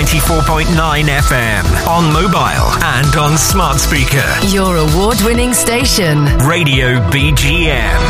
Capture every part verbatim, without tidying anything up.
ninety-four point nine F M, on mobile and on smart speaker. Your award-winning station. Radio B G M.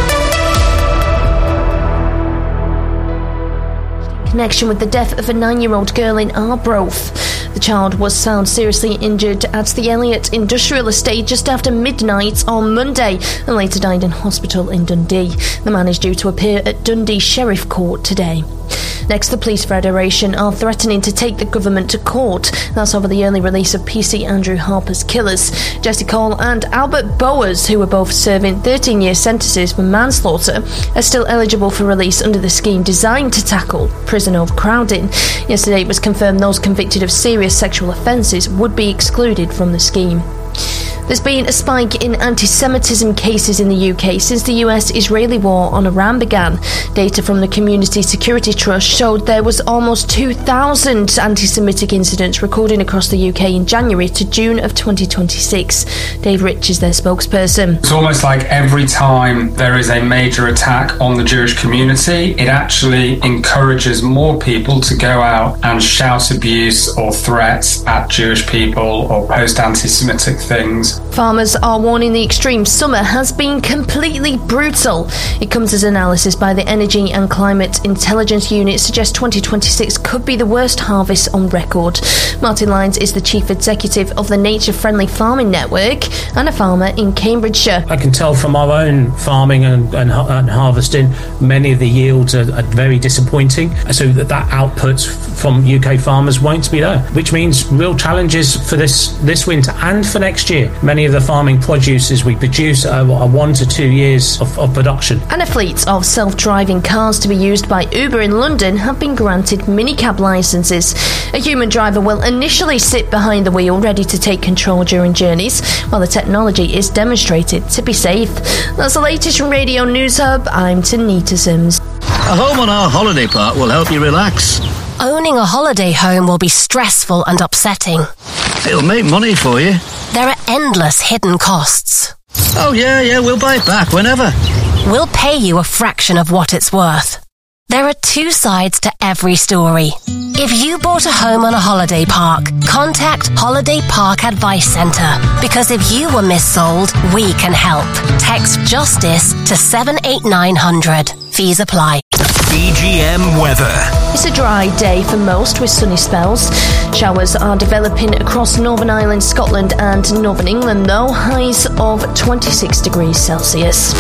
Connection with the death of a nine-year-old girl in Arbroath. The child was found seriously injured at the Elliott Industrial Estate just after midnight on Monday and later died in hospital in Dundee. The man is due to appear at Dundee Sheriff Court today. Next, the Police Federation are threatening to take the government to court. That's over the early release of P C Andrew Harper's killers. Jesse Cole and Albert Bowers, who were both serving thirteen-year sentences for manslaughter, are still eligible for release under the scheme designed to tackle prison overcrowding. Yesterday it was confirmed those convicted of serious sexual offences would be excluded from the scheme. There's been a spike in anti-Semitism cases in the U K since the U S-Israeli war on Iran began. Data from the Community Security Trust showed there was almost two thousand anti-Semitic incidents recorded across the U K in January to June of twenty twenty-six. Dave Rich is their spokesperson. It's almost like every time there is a major attack on the Jewish community, it actually encourages more people to go out and shout abuse or threats at Jewish people or post anti-Semitic things. Farmers are warning the extreme summer has been completely brutal. It comes as analysis by the Energy and Climate Intelligence Unit suggests twenty twenty-six could be the worst harvest on record. Martin Lyons is the chief executive of the Nature Friendly Farming Network and a farmer in Cambridgeshire. I can tell from our own farming and, and, and harvesting, many of the yields are, are very disappointing, so that that output from U K farmers won't be there, which means real challenges for this, this winter and for next year. Many of the farming produces we produce are, are one to two years of, of production. And a fleet of self-driving cars to be used by Uber in London have been granted minicab licences. A human driver will initially sit behind the wheel ready to take control during journeys, while the technology is demonstrated to be safe. That's the latest from Radio News Hub. I'm Tanita Sims. A home on our holiday park will help you relax. Owning a holiday home will be stressful and upsetting. It'll make money for you. There are endless hidden costs. Oh yeah, yeah, we'll buy it back whenever. We'll pay you a fraction of what it's worth. There are two sides to every story. If you bought a home on a holiday park, contact Holiday Park Advice Centre, because if you were missold, we can help. Text JUSTICE to seven eight nine hundred. Fees apply. B G M weather. It's a dry day for most with sunny spells. Showers are developing across Northern Ireland, Scotland and Northern England though. Highs of twenty-six degrees Celsius.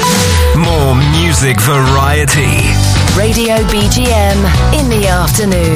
More music variety. Radio B G M in the afternoon.